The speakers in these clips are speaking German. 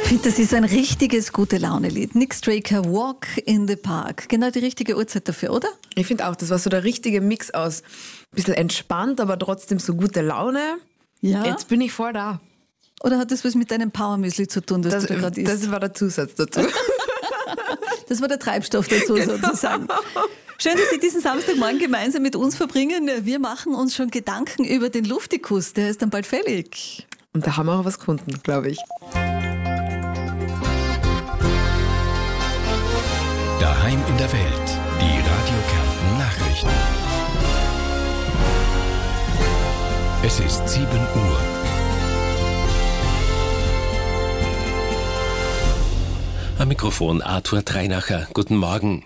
Ich finde, das ist ein richtiges Gute-Laune-Lied. Nick Straker, Walk in the Park. Genau die richtige Uhrzeit dafür, oder? Ich finde auch, das war so der richtige Mix aus ein bisschen entspannt, aber trotzdem so gute Laune. Ja. Jetzt bin ich voll da. Oder hat das was mit deinem Powermüsli zu tun, das du da gerade isst? Das war der Zusatz dazu. Das war der Treibstoff dazu sozusagen. Schön, dass Sie diesen Samstagmorgen gemeinsam mit uns verbringen. Wir machen uns schon Gedanken über den Luftikus. Der ist dann bald fällig. Und da haben wir auch was gefunden, glaube ich. Daheim in der Welt. Die Radio Kärnten Nachrichten. Es ist 7 Uhr. Am Mikrofon Arthur Treinacher. Guten Morgen.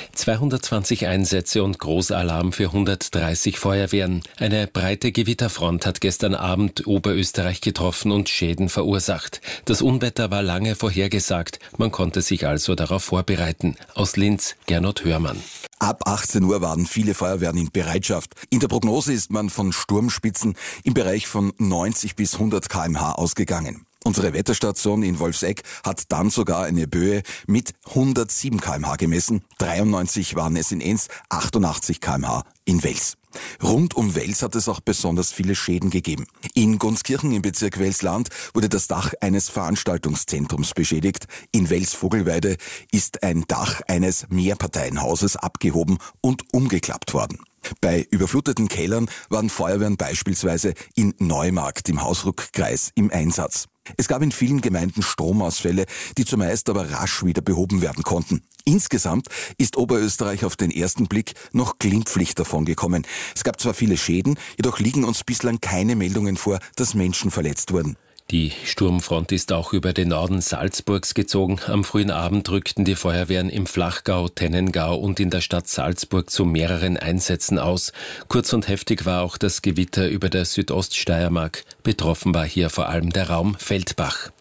220 Einsätze und Großalarm für 130 Feuerwehren. Eine breite Gewitterfront hat gestern Abend Oberösterreich getroffen und Schäden verursacht. Das Unwetter war lange vorhergesagt. Man konnte sich also darauf vorbereiten. Aus Linz, Gernot Hörmann. Ab 18 Uhr waren viele Feuerwehren in Bereitschaft. In der Prognose ist man von Sturmspitzen im Bereich von 90 bis 100 km/h ausgegangen. Unsere Wetterstation in Wolfsegg hat dann sogar eine Böe mit 107 km/h gemessen. 93 waren es in Enns, 88 km/h in Wels. Rund um Wels hat es auch besonders viele Schäden gegeben. In Gunskirchen im Bezirk Welsland wurde das Dach eines Veranstaltungszentrums beschädigt. In Wels-Vogelweide ist ein Dach eines Mehrparteienhauses abgehoben und umgeklappt worden. Bei überfluteten Kellern waren Feuerwehren beispielsweise in Neumarkt im Hausruck-Kreis im Einsatz. Es gab in vielen Gemeinden Stromausfälle, die zumeist aber rasch wieder behoben werden konnten. Insgesamt ist Oberösterreich auf den ersten Blick noch glimpflich davon gekommen. Es gab zwar viele Schäden, jedoch liegen uns bislang keine Meldungen vor, dass Menschen verletzt wurden. Die Sturmfront ist auch über den Norden Salzburgs gezogen. Am frühen Abend rückten die Feuerwehren im Flachgau, Tennengau und in der Stadt Salzburg zu mehreren Einsätzen aus. Kurz und heftig war auch das Gewitter über der Südoststeiermark. Betroffen war hier vor allem der Raum Feldbach.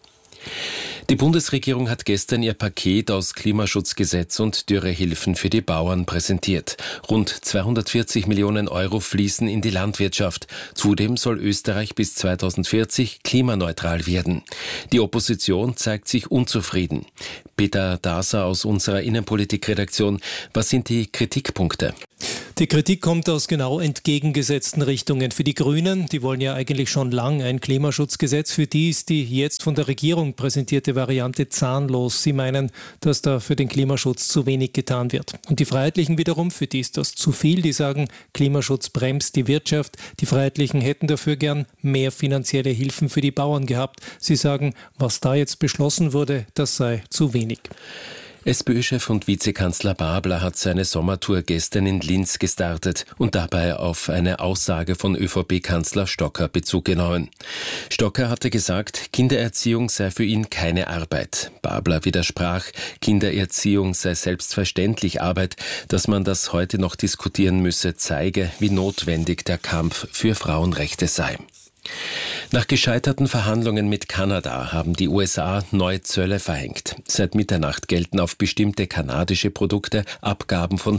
Die Bundesregierung hat gestern ihr Paket aus Klimaschutzgesetz und Dürrehilfen für die Bauern präsentiert. Rund 240 Millionen Euro fließen in die Landwirtschaft. Zudem soll Österreich bis 2040 klimaneutral werden. Die Opposition zeigt sich unzufrieden. Peter Daser aus unserer Innenpolitikredaktion. Was sind die Kritikpunkte? Die Kritik kommt aus genau entgegengesetzten Richtungen. Für die Grünen, die wollen ja eigentlich schon lang ein Klimaschutzgesetz, für die ist die jetzt von der Regierung präsentierte Variante zahnlos. Sie meinen, dass da für den Klimaschutz zu wenig getan wird. Und die Freiheitlichen wiederum, für die ist das zu viel. Die sagen, Klimaschutz bremst die Wirtschaft. Die Freiheitlichen hätten dafür gern mehr finanzielle Hilfen für die Bauern gehabt. Sie sagen, was da jetzt beschlossen wurde, das sei zu wenig. SPÖ-Chef und Vizekanzler Babler hat seine Sommertour gestern in Linz gestartet und dabei auf eine Aussage von ÖVP-Kanzler Stocker Bezug genommen. Stocker hatte gesagt, Kindererziehung sei für ihn keine Arbeit. Babler widersprach, Kindererziehung sei selbstverständlich Arbeit. Dass man das heute noch diskutieren müsse, zeige, wie notwendig der Kampf für Frauenrechte sei. Nach gescheiterten Verhandlungen mit Kanada haben die USA neue Zölle verhängt. Seit Mitternacht gelten auf bestimmte kanadische Produkte Abgaben von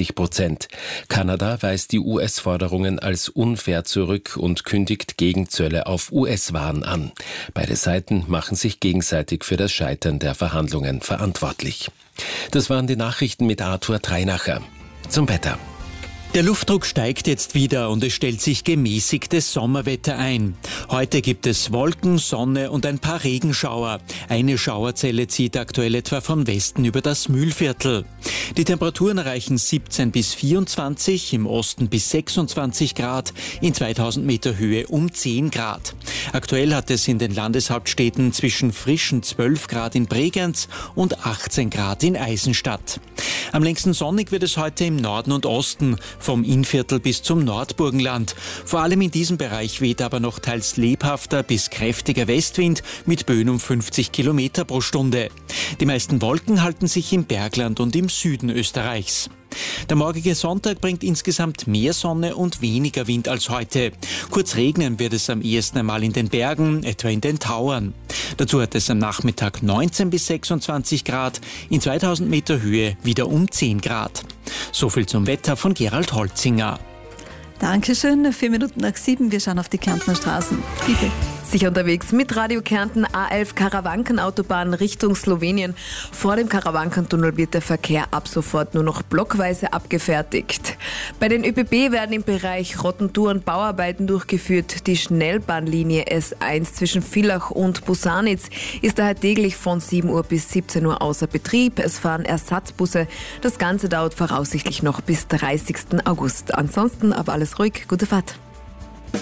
50%. Kanada weist die US-Forderungen als unfair zurück und kündigt Gegenzölle auf US-Waren an. Beide Seiten machen sich gegenseitig für das Scheitern der Verhandlungen verantwortlich. Das waren die Nachrichten mit Arthur Treinacher. Zum Wetter. Der Luftdruck steigt jetzt wieder und es stellt sich gemäßigtes Sommerwetter ein. Heute gibt es Wolken, Sonne und ein paar Regenschauer. Eine Schauerzelle zieht aktuell etwa von Westen über das Mühlviertel. Die Temperaturen erreichen 17 bis 24, im Osten bis 26 Grad, in 2000 Meter Höhe um 10 Grad. Aktuell hat es in den Landeshauptstädten zwischen frischen 12 Grad in Bregenz und 18 Grad in Eisenstadt. Am längsten sonnig wird es heute im Norden und Osten, vom Innviertel bis zum Nordburgenland. Vor allem in diesem Bereich weht aber noch teils lebhafter bis kräftiger Westwind mit Böen um 50 Kilometer pro Stunde. Die meisten Wolken halten sich im Bergland und im Süden Österreichs. Der morgige Sonntag bringt insgesamt mehr Sonne und weniger Wind als heute. Kurz regnen wird es am ehesten einmal in den Bergen, etwa in den Tauern. Dazu hat es am Nachmittag 19 bis 26 Grad, in 2000 Meter Höhe wieder um 10 Grad. So viel zum Wetter von Gerald Holzinger. Dankeschön. 4 Minuten nach 7. Wir schauen auf die Kärntner Straßen. Bitte. Sicher unterwegs mit Radio Kärnten A11 Karawankenautobahn Richtung Slowenien. Vor dem Karawankentunnel wird der Verkehr ab sofort nur noch blockweise abgefertigt. Bei den ÖBB werden im Bereich Rottenturen Bauarbeiten durchgeführt. Die Schnellbahnlinie S1 zwischen Villach und Busanitz ist daher täglich von 7 Uhr bis 17 Uhr außer Betrieb. Es fahren Ersatzbusse. Das Ganze dauert voraussichtlich noch bis 30. August. Ansonsten aber alles ruhig. Gute Fahrt.